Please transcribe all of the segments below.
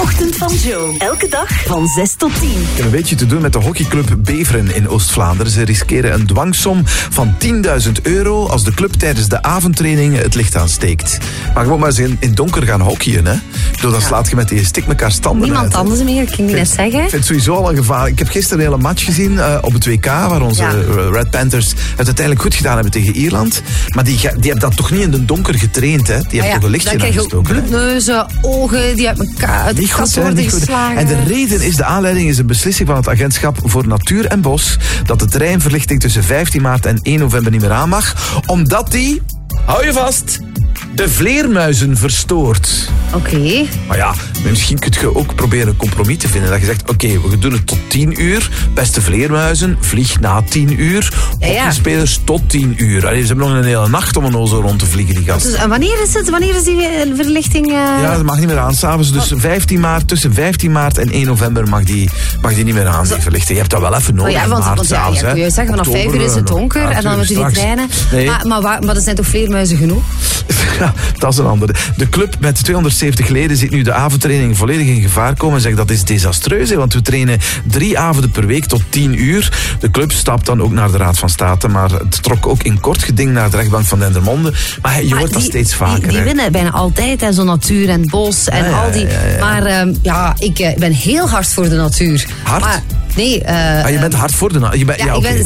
Ochtend van Joe. Elke dag van 6 tot 10. Ik heb een beetje te doen met de hockeyclub Beveren in Oost-Vlaanderen. Ze riskeren een dwangsom van €10.000 als de club tijdens de avondtraining het licht aansteekt. Maar gewoon maar eens in donker gaan hockeyen, hè. Dan slaat je met die stik elkaar standen Niemand uit. anders meer, ik ging net zeggen. Ik vind het sowieso al een gevaar. Ik heb gisteren een hele match gezien op het WK, waar onze Red Panthers het uiteindelijk goed gedaan hebben tegen Ierland. Maar die hebben dat toch niet in de donker getraind, hè. Die hebben toch een lichtje aangestoken. Dan krijg je bloedneuzen, ogen die uit elkaar uit de kast worden geslagen. En de reden is, de aanleiding is een beslissing van het Agentschap voor Natuur en Bos dat de terreinverlichting tussen 15 maart en 1 november niet meer aan mag, omdat die, hou je vast, de vleermuizen verstoort. Oké. Maar ja, misschien kun je ook proberen een compromis te vinden. Dat je zegt, oké, we doen het tot 10 uur. Beste vleermuizen, vlieg na 10 uur. Hockeyspelers tot 10 uur. Allee, ze hebben nog een hele nacht om een ozo rond te vliegen, die gasten. Dus, en wanneer is het? Wanneer is die verlichting? Ja, dat mag niet meer aan. S'avonds, dus 15 maart, tussen 15 maart en 1 november mag die niet meer aan, die verlichting. Je hebt dat wel even nodig. Ja, want kun je zeggen, vanaf 5 uur is het donker en dan moeten die treinen. Nee. Maar er zijn toch vleermuizen genoeg? Ja, dat is een andere. De club met 270 leden ziet nu de avondtraining volledig in gevaar komen en zegt dat is desastreus, want we trainen 3 avonden per week tot 10 uur. De club stapt dan ook naar de Raad van State, maar het trok ook in kort geding naar de rechtbank van Dendermonde. Maar je hoort dat steeds vaker. Die winnen bijna altijd, zo natuur en bos en al die. Maar ik ben heel hard voor de natuur. Hard? Maar, nee. Je bent hard voor de natuur. Ik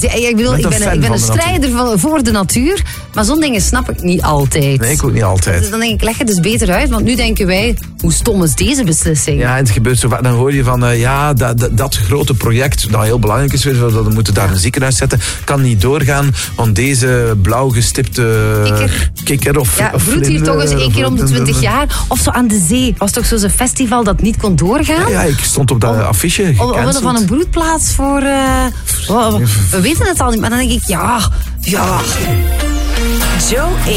ben een strijder voor de natuur, maar zo'n dingen snap ik niet altijd. Nee, ik ook niet altijd. Dus dan denk ik, leg het dus beter uit, want nu denken wij, hoe stom is deze beslissing? Ja, en het gebeurt zo vaak. Dan hoor je van, dat grote project, dat heel belangrijk is, we moeten daar een ziekenhuis zetten, kan niet doorgaan, want deze blauw gestipte kikker of broedt hier toch eens 1 keer om de 20 jaar. Of zo aan de zee, was toch zo'n festival dat niet kon doorgaan? Ja, ik stond op dat affiche gecanceld. Van een broedplaats voor... we weten het al niet, maar dan denk ik, ja. Joe